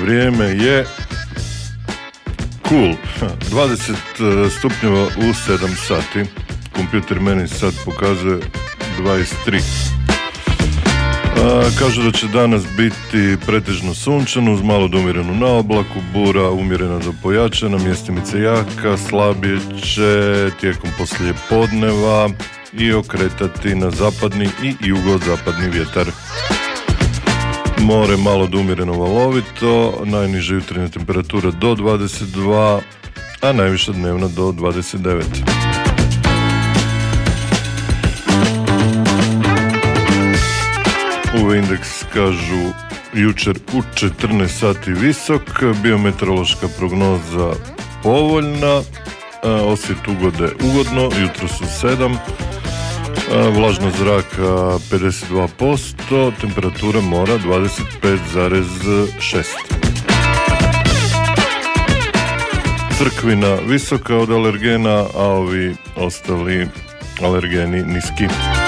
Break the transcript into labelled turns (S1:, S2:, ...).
S1: vrijeme je cool. 20 stupnjeva u 7 sati. Kompjuter meni sad pokazuje 23. Kažu da će danas biti pretežno sunčano uz malo do umjerenu na oblaku, bura umjerena do pojačana, mjestimice jaka, slabije će tijekom poslije podneva i okretati na zapadni i jugozapadni vjetar. More malo do umjereno valovito, najniža jutarnja temperatura do 22, a najviša dnevna do 29. UV indeks kažu jučer u 14 sati visok, biometeorološka prognoza povoljna, osjet ugode ugodno, jutro su 7, vlažnost zraka 52%, temperatura mora 25,6. Crkvina visoka od alergena, a ovi ostali alergeni niski.